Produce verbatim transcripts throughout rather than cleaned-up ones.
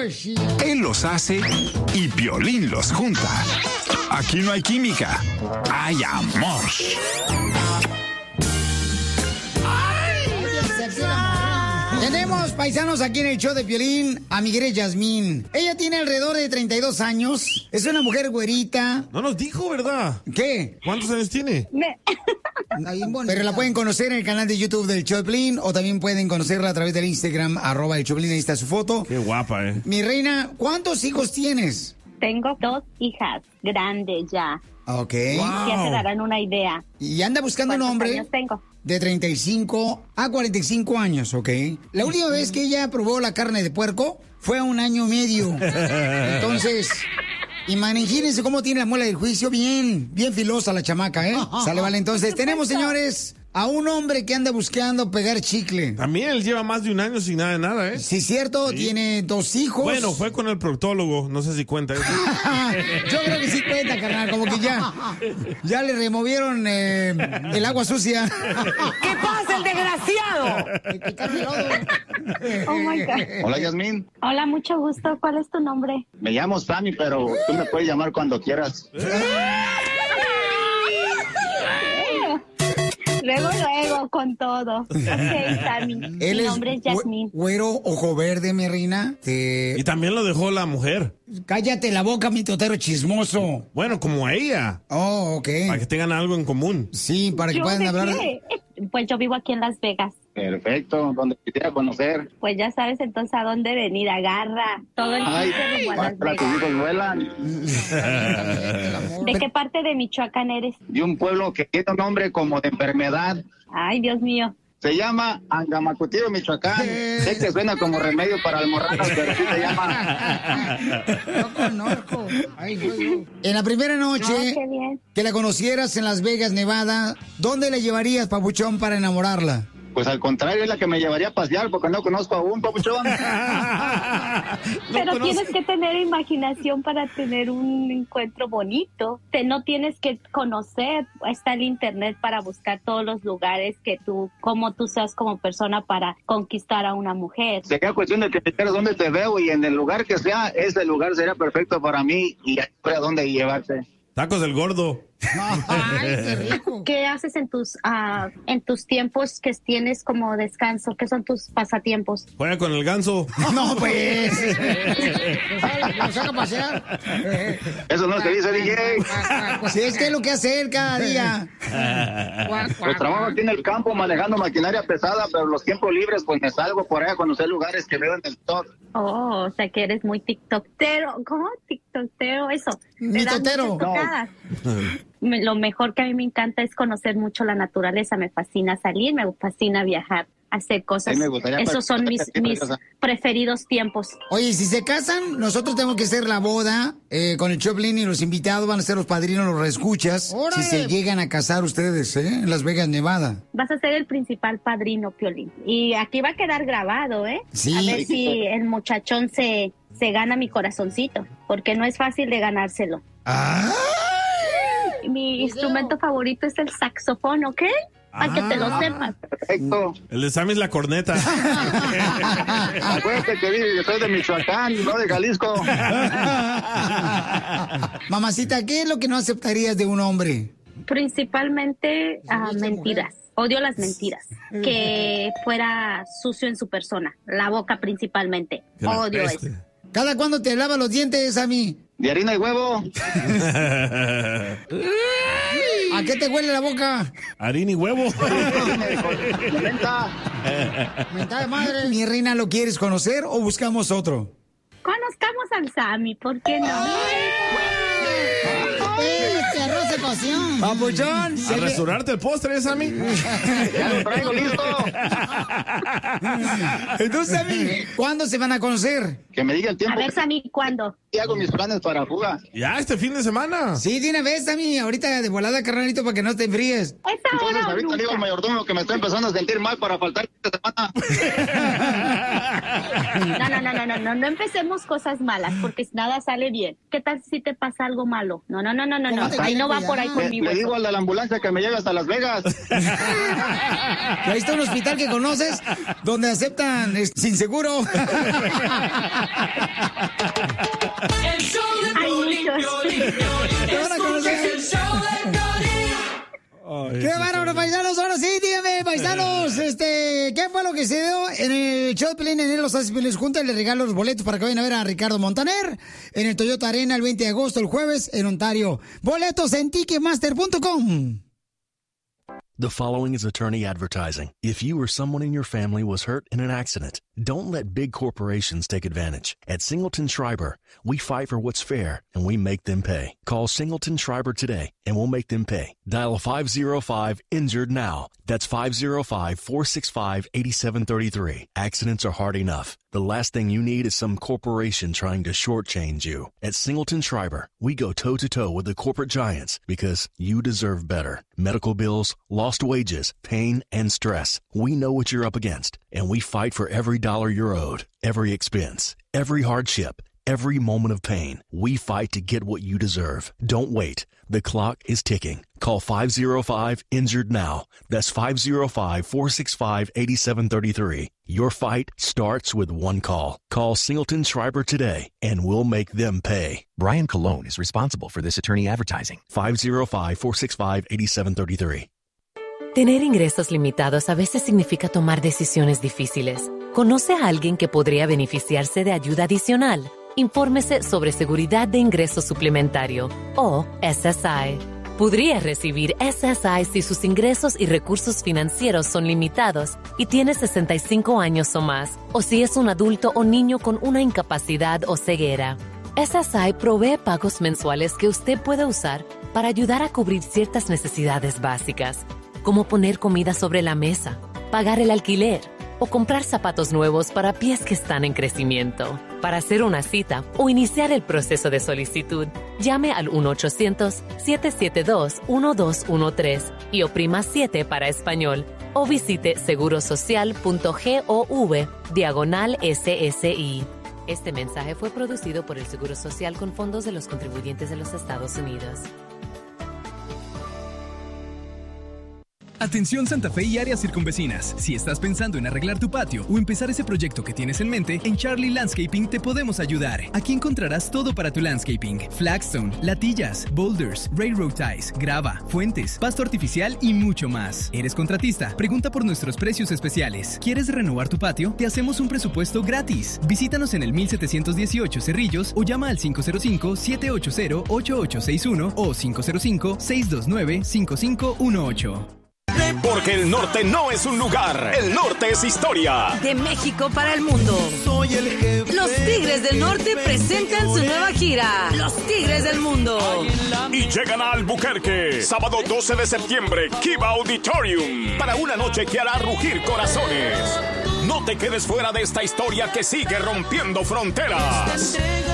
sí. Él los hace y Piolín los junta. Aquí no hay química, hay amor. Tenemos, paisanos, aquí en el show de Piolín a mi querida Yasmín. Ella tiene alrededor de treinta y dos años. Es una mujer güerita. No nos dijo, ¿verdad? ¿Qué? ¿Cuántos años tiene? Me... Pero la pueden conocer en el canal de YouTube del show de Piolín o también pueden conocerla a través del Instagram, arroba el show de Piolín. Ahí está su foto. Qué guapa, ¿eh? Mi reina, ¿cuántos hijos tienes? Tengo dos hijas grandes ya. Ok. Wow. Ya te darán una idea. Y anda buscando un hombre años tengo? de treinta y cinco a cuarenta y cinco años, ¿ok? La última vez que ella probó la carne de puerco fue a un año y medio. Entonces, imagínense cómo tiene la muela del juicio. Bien, bien filosa la chamaca, ¿eh? Sale, vale. Entonces, tenemos, señores, a un hombre que anda buscando pegar chicle. También él lleva más de un año sin nada de nada, ¿eh? Sí, cierto, sí. Tiene dos hijos. Bueno, fue con el proctólogo, no sé si cuenta eso. Yo creo que sí cuenta, carnal, como que ya, ya le removieron eh, el agua sucia. ¿Qué pasa, el desgraciado? Oh my God. Hola, Yasmín. Hola, mucho gusto. ¿Cuál es tu nombre? Me llamo Sammy, pero tú me puedes llamar cuando quieras. Luego, luego, con todo. Ok, Sammy. Él Mi es nombre es Yasmín. Güero, ojo verde, mi reina. Te... Y también lo dejó la mujer. Cállate la boca, mi totero chismoso. Bueno, como a ella. Oh, ok. Para que tengan algo en común. Sí, para que ¿Yo puedan de hablar. qué? Pues yo vivo aquí en Las Vegas. Perfecto, donde quisiera conocer. Pues ya sabes entonces a dónde venir. Agarra todo el Ay, rumbo a Las para tus Vegas. hijos vuelan. ¿De qué parte de Michoacán eres? De un pueblo que tiene un nombre como de enfermedad. Ay, Dios mío. Se llama Angamacutiro, Michoacán. Sé que suena como remedio para almorranas, pero sí se llama. No conozco. Ay, yo, yo. En la primera noche Ah, qué bien. que la conocieras en Las Vegas, Nevada, ¿dónde la llevarías, papuchón, para enamorarla? Pues al contrario, es la que me llevaría a pasear porque no conozco aún, papuchón. Pero conoce. tienes que tener imaginación para tener un encuentro bonito. Te, no tienes que conocer. Está el internet para buscar todos los lugares que tú, como tú seas como persona para conquistar a una mujer. Sería cuestión de que te dijeras dónde te veo y en el lugar que sea, ese lugar sería perfecto para mí y a dónde llevarte. Tacos del gordo. Ay, qué rico. ¿Qué haces en tus ah, en tus tiempos que tienes como descanso? ¿Qué son tus pasatiempos? Juega con el ganso. No, pues. ¿Lo saca a pasear? Eso no es que dice D J. Si es que es lo que hace él cada día. Pues trabajo aquí en el campo manejando maquinaria pesada, pero los tiempos libres pues me salgo por ahí a conocer lugares que veo en el top. Oh, o sea que eres muy tiktokero. ¿Cómo? Tiktokero, eso. Mi Te das totero. muchas tocadas. Me- Lo mejor que a mí me encanta es conocer mucho la naturaleza. Me fascina salir, me fascina viajar, hacer cosas. Sí, me gustaría Esos son mis, participar, mis cosa. preferidos tiempos. Oye, si se casan, nosotros tenemos que hacer la boda eh, con el Choplin y los invitados van a ser los padrinos, los reescuchas. Si se llegan a casar ustedes, ¿eh? En Las Vegas, Nevada. Vas a ser el principal padrino, Piolín. Y aquí va a quedar grabado, ¿eh? Sí. A ver si el muchachón se, se gana mi corazoncito, porque no es fácil de ganárselo. ¡Ah! Mi instrumento favorito es el saxofón, ¿ok? Para que te lo Ah. sepas. Perfecto. El de Sammy es la corneta. Acuérdate que yo soy de Michoacán, no de Jalisco. Mamacita, ¿qué es lo que no aceptarías de un hombre? Principalmente ah, mentiras. Odio las mentiras. Que fuera sucio en su persona. La boca principalmente. Que la Odio peste. eso. ¿Cada cuándo te lavas los dientes, a mí? De harina y huevo. ¿A qué te huele la boca? Harina y huevo. Venta. Mentada madre. Mi reina, ¿lo quieres conocer o buscamos otro? Conozcamos al Sammy, ¿por qué no? Este arroz se coció. Papuchón. ¿A restaurarte el postre, Sammy? Ya lo traigo listo. Entonces, Sammy, ¿cuándo se van a conocer? Que me diga el A tiempo. ver, Sammy, ¿cuándo? Y hago mis planes para fuga. Ya, este fin de semana. Sí, de una vez, Sammy. Ahorita de volada, carnalito, para que no te enfríes. Esa Entonces hora o ahorita le digo al nunca. mayordomo que me está empezando a sentir mal para faltar esta semana. No, no, no, no, no, no, no empecemos cosas malas, porque nada sale bien. ¿Qué tal si te pasa algo malo? No, no, no, no, no, no. Ahí no va por ahí conmigo. Le, le digo al de la ambulancia que me lleve hasta Las Vegas. Ahí está un hospital que conoces donde aceptan eh, sin seguro. Hay muchos. Te van a conocer. ¡Qué bárbaro, paisanos! Ahora sí, dígame, paisanos, este, ¿qué fue lo que se dio en el show de Pelín en los Haces Pelín Juntas? Les regalo los boletos para que vayan a ver a Ricardo Montaner en el Toyota Arena el veinte de agosto, el jueves, en Ontario. Boletos en ticketmaster punto com. The following is attorney advertising. If you or someone in your family was hurt in an accident, don't let big corporations take advantage. At Singleton Schreiber, we fight for what's fair, and we make them pay. Call Singleton Schreiber today, and we'll make them pay. Dial five oh five, injured now. That's five oh five, four six five, eight seven three three. Accidents are hard enough. The last thing you need is some corporation trying to shortchange you. At Singleton Schreiber, we go toe-to-toe with the corporate giants because you deserve better. Medical bills, lost wages, pain, and stress. We know what you're up against, and we fight for every dollar you're owed, every expense, every hardship, every moment of pain. We fight to get what you deserve. Don't wait. The clock is ticking. Call five oh five, injured now. That's five oh five, four six five, eight seven three three. Your fight starts with one call. Call Singleton Schreiber today, and we'll make them pay. Brian Colon is responsible for this attorney advertising. five oh five, four six five, eight seven three three. Tener ingresos limitados a veces significa tomar decisiones difíciles. ¿Conoce a alguien que podría beneficiarse de ayuda adicional? Infórmese sobre seguridad de ingreso suplementario, o S S I. Podría recibir S S I si sus ingresos y recursos financieros son limitados y tiene sesenta y cinco años o más, o si es un adulto o niño con una incapacidad o ceguera. S S I provee pagos mensuales que usted puede usar para ayudar a cubrir ciertas necesidades básicas, como poner comida sobre la mesa, pagar el alquiler o comprar zapatos nuevos para pies que están en crecimiento. Para hacer una cita o iniciar el proceso de solicitud, llame al uno ochocientos, siete siete dos, uno dos uno tres y oprima siete para español o visite segurosocial.gov diagonal S S I. Este mensaje fue producido por el Seguro Social con fondos de los contribuyentes de los Estados Unidos. Atención Santa Fe y áreas circunvecinas. Si estás pensando en arreglar tu patio o empezar ese proyecto que tienes en mente, en Charlie Landscaping te podemos ayudar. Aquí encontrarás todo para tu landscaping: flagstone, latillas, boulders, railroad ties, grava, fuentes, pasto artificial y mucho más. ¿Eres contratista? Pregunta por nuestros precios especiales. ¿Quieres renovar tu patio? Te hacemos un presupuesto gratis. Visítanos en el mil setecientos dieciocho Cerrillos o llama al cinco cero cinco, siete ocho cero, ocho ocho seis uno o cinco cero cinco, seis dos nueve, cinco cinco uno ocho. Porque el norte no es un lugar, el norte es historia. De México para el mundo. Soy el jefe. Los Tigres del Norte presentan su nueva gira, Los Tigres del Mundo. Y llegan a Albuquerque, sábado doce de septiembre, Kiva Auditorium, para una noche que hará rugir corazones. No te quedes fuera de esta historia que sigue rompiendo fronteras.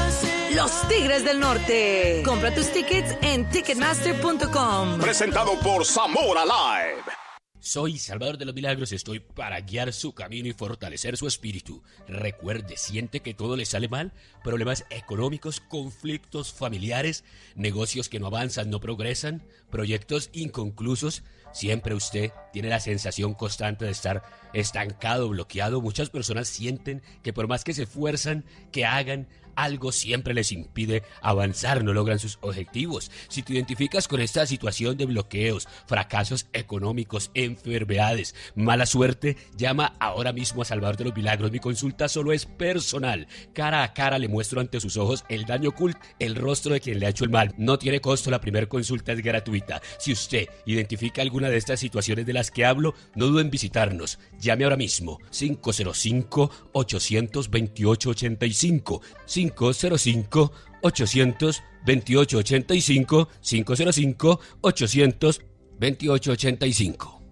Los Tigres del Norte. Compra tus tickets en ticketmaster punto com. Presentado por Zamora Live. Soy Salvador de los Milagros, estoy para guiar su camino y fortalecer su espíritu. Recuerde, siente que todo le sale mal, problemas económicos, conflictos familiares, negocios que no avanzan, no progresan, proyectos inconclusos. Siempre usted tiene la sensación constante de estar estancado, bloqueado. Muchas personas sienten que por más que se esfuerzan, que hagan, algo siempre les impide avanzar, no logran sus objetivos. Si te identificas con esta situación de bloqueos, fracasos económicos, enfermedades, mala suerte, llama ahora mismo a Salvador de los Milagros. Mi consulta solo es personal. Cara a cara le muestro ante sus ojos el daño oculto, el rostro de quien le ha hecho el mal. No tiene costo, la primera consulta es gratuita. Si usted identifica alguna de estas situaciones de las que hablo, no duden en visitarnos. Llame ahora mismo, cinco cero cinco, ocho dos ocho, ocho cinco, cinco cero cinco, ocho dos ocho, ocho cinco, cinco cero cinco, ocho dos ocho, ocho cinco.